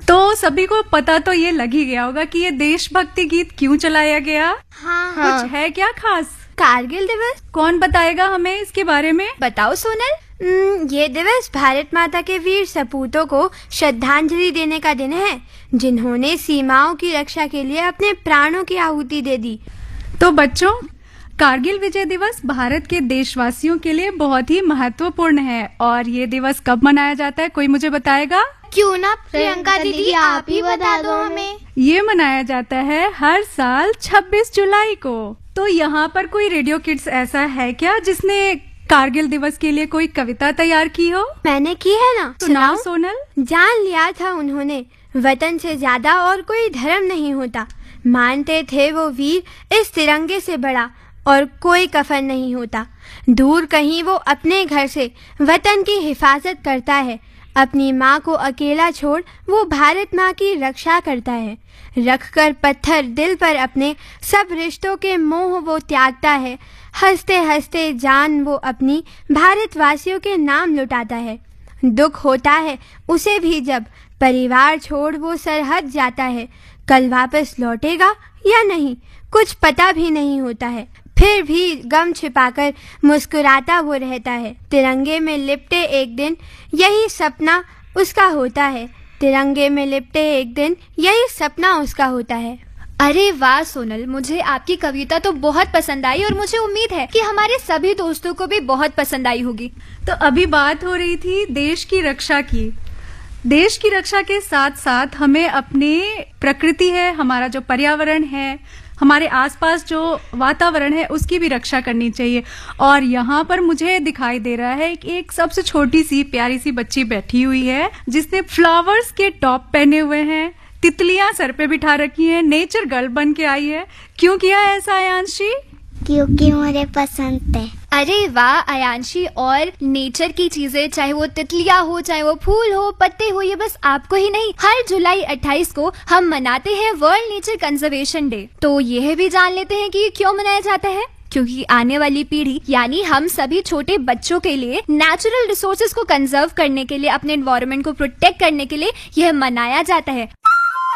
तो सभी को पता तो ये लग ही गया होगा कि ये देशभक्ति गीत क्यों चलाया गया। हाँ। कुछ है क्या खास? कारगिल दिवस। कौन बताएगा हमें इसके बारे में? बताओ सोनल। ये दिवस भारत माता के वीर सपूतों को श्रद्धांजलि देने का दिन है, जिन्होंने सीमाओं की रक्षा के लिए अपने प्राणों की आहुति दे दी। तो बच्चों, कारगिल विजय दिवस भारत के देशवासियों के लिए बहुत ही महत्वपूर्ण है। और ये दिवस कब मनाया जाता है, कोई मुझे बताएगा? क्यों ना प्रियंका दीदी, आप ही बता दो हमें। ये मनाया जाता है हर साल 26 जुलाई को। तो यहाँ पर कोई रेडियो किड्स ऐसा है क्या जिसने कारगिल दिवस के लिए कोई कविता तैयार की हो? मैंने की है ना, सुनाओ सोनल। जान लिया था उन्होंने, वतन से ज्यादा और कोई धर्म नहीं होता। मानते थे वो वीर इस तिरंगे से बड़ा और कोई कफन नहीं होता। दूर कहीं वो अपने घर से वतन की हिफाजत करता है। अपनी माँ को अकेला छोड़ वो भारत माँ की रक्षा करता है। रख कर पत्थर दिल पर अपने, सब रिश्तों के मोह वो त्यागता है। हंसते हंसते जान वो अपनी भारतवासियों के नाम लुटाता है। दुख होता है उसे भी जब परिवार छोड़ वो सरहद जाता है। कल वापस लौटेगा या नहीं कुछ पता भी नहीं होता है। फिर भी गम छिपाकर मुस्कुराता वो रहता है। तिरंगे में लिपटे एक दिन यही सपना उसका होता है। तिरंगे में लिपटे एक दिन यही सपना उसका होता है। अरे वाह सोनल, मुझे आपकी कविता तो बहुत पसंद आई और मुझे उम्मीद है कि हमारे सभी दोस्तों को भी बहुत पसंद आई होगी। तो अभी बात हो रही थी देश की रक्षा की। देश की रक्षा के साथ साथ हमें अपनी प्रकृति है, हमारा जो पर्यावरण है, हमारे आसपास जो वातावरण है, उसकी भी रक्षा करनी चाहिए। और यहाँ पर मुझे दिखाई दे रहा है कि एक सबसे छोटी सी प्यारी सी बच्ची बैठी हुई है जिसने फ्लावर्स के टॉप पहने हुए हैं, तितलियां सर पे बिठा रखी हैं, नेचर गर्ल बन के आई है। क्यों किया है ऐसा आयांशी? क्योंकि मुझे पसंद है। अरे वाह आयांशी, और नेचर की चीजें, चाहे वो तितलियां हो, चाहे वो फूल हो, पत्ते हो, ये बस आपको ही नहीं, हर जुलाई 28 को हम मनाते हैं वर्ल्ड नेचर कंजर्वेशन डे। तो यह भी जान लेते हैं कि ये क्यों मनाया जाता है। क्योंकि आने वाली पीढ़ी यानी हम सभी छोटे बच्चों के लिए नेचुरल रिसोर्सेज को कंजर्व करने के लिए, अपने एनवायरनमेंट को प्रोटेक्ट करने के लिए यह मनाया जाता है।